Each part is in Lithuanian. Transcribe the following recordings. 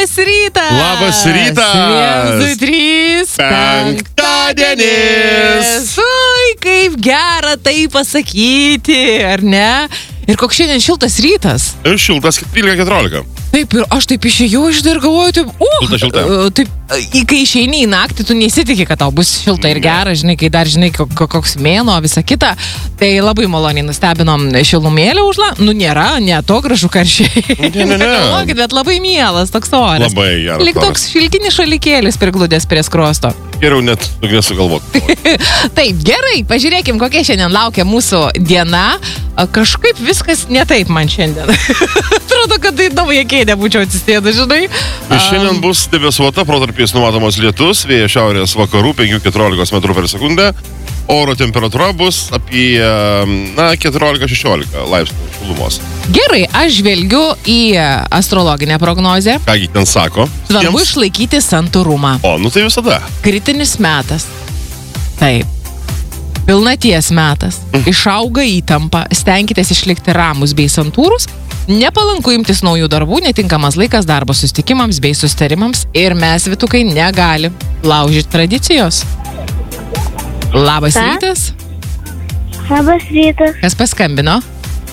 Labas rytas! Labas rytas! 1, 2, 3. Penktadienis! Oi, kaip gera tai pasakyti, ar ne? Ir koks šiandien šiltas rytas. Šiltas 13-14. Taip, ir aš taip išėjau iš dar galvoju, Šilta. taip, kai išeini į naktį, tu nesitikė, kad tau bus šilta ir gera, žinai, kai dar žinai, koks mėnuo, visa kita. Tai labai maloniai nustebinom šilumėlį nėra, ne to gražu karščiai. Ne. Bet labai mielas toks oras. Labai geras. Lyg toks šilkinis šalikėlis prigludęs prie skruosto. Geriau net nesugalvoti. Taip, gerai, pažiūrėkim, kokia šiandien laukia mūsų diena. Kažkaip viskas ne taip man šiandien. Atrodo, kad tai nauja kėdė būčiau atsisėdę, žinai. Šiandien bus debesuota, protarpiais numatomas lietus, vėjas šiaurės vakarų 5-14 metrų per sekundę. Oro temperatūra bus apie 14-16 laipsnių šilumos. Gerai, aš žvelgiu į astrologinę prognozę. Kągi ten sako? Svarbu išlaikyti santūrumą. O, tai visada. Kritinis metas. Taip. Pilnaties metas. Išauga įtampa. Stenkitės išlikti ramus bei santūrus. Nepalanku imtis naujų darbų, netinkamas laikas darbo susitikimams bei susitarimams. Ir mes, vytukai, negalim laužyti tradicijos. Labas rytas. Labas rytas. Kas paskambino?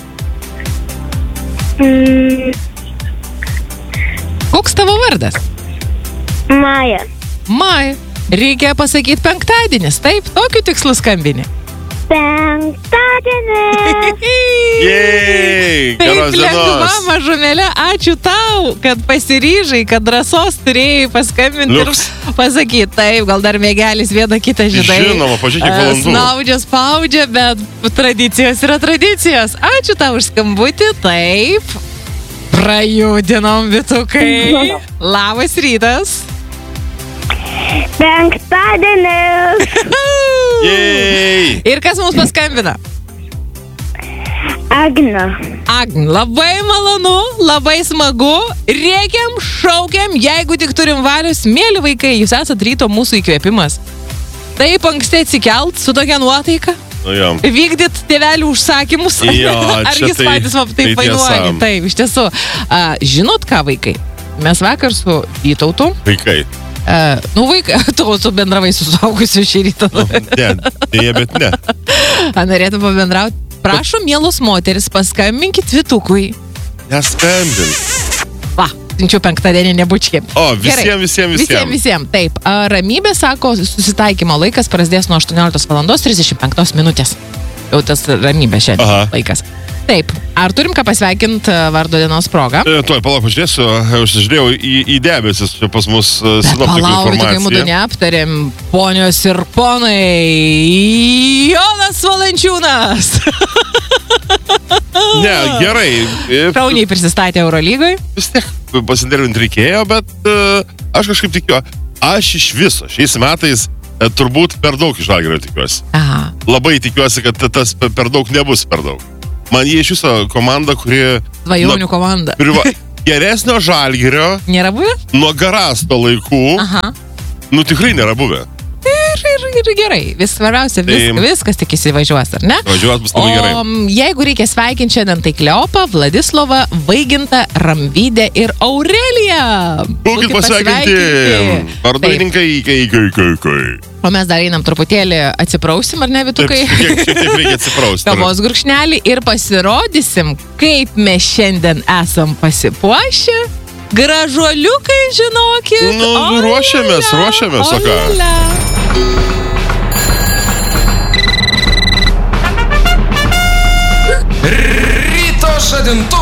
Koks tavo vardas? Maja. Maja. Reikia pasakyti penktadienis. Taip, tokiu tikslu skambini. Penktadienis. Jej, Taip, geros lengva, dienos. mažumelė, ačiū tau, kad pasiryžai, kad drąsos turėjai paskambinti ir Liuks. pasakyti. Taip, gal dar mėgelis vieną kitą, žinai. Žinoma, pažiūrėk, kiek valandų. Snaudžia, spaudžia, bet tradicijos yra tradicijos. Ačiū tau už skambutį. Taip, prajudinom, vytukai. Labas rytas. Penktadienis. Jej. Ir kas mums paskambina? Agna. Agn, labai malonu, labai smagu. Rėkiam, šaukiam, jeigu tik turim valios. Mėly vaikai, jūs esat ryto mūsų įkvėpimas. Taip anksti atsikelt su tokia nuotaika. Jo. Vykdyt tėvelių užsakymus. Jo, Ar čia jūs patys taip tai vainuojat? tiesa. Taip, iš tiesų. Žinot ką, vaikai? Mes vakar su Vytautu. Vaikai. Vaikai, tu bendravai su suaugusiu šį rytą. Ne, dėja, bet ne. Norėtų pabendrauti. Prašom, mielos moteris, paskambinkit Vytukui. Neskambink. Va, siunčiu penktadienį nebučkė. O, visiems. Taip, ramybė, sako, susitaikymo laikas prasidės nuo 18 valandos 35 minutės. Jau tas ramybė šiandien laikas. Taip, ar turim ką pasveikinti vardo dienos progą? Tuoj, palauk, pažiūrėsiu, užsižiūrėjau į debesis, čia pas mus sinoptikų Palaukit, kai mūdu informacija. neaptarėm, ponios ir ponai, Jonas Valančiūnas. Ne, gerai. Šauniai prisistatė Eurolygoje. Vis tiek pasidervinti reikėjo, bet aš kažkaip tikiu, aš iš viso šiais metais turbūt per daug iš Žalgirio tikiuosi. Aha. Labai tikiuosi, kad tas per daug nebus per daug. Man jie iš viso komanda, kuri... Svajonių komanda. Geresnio Žalgirio Nėra buvę? nuo Garasto laikų, Aha. Tikrai nėra buvę. Ir gerai, svarbiausia, viskas tik įsivažiuos, ar ne? Važiuos bus labai gerai. O jeigu reikia sveikinti šiandien, tai Kleopą, Vladislovą, Vaigintą, Ramvydę ir Aureliją. Būkit pasveikinti. Varduininkai, kai. O mes dar einam truputėlį atsiprausim, ar ne, Vytukai? Šiek tiek reikia atsiprausti. Kavos gurkšnelį ir pasirodysim, kaip mes šiandien esam pasipuošę. Gražuoliukai, žinokit. Ruošiamės, o ką? Ryto žadintuvo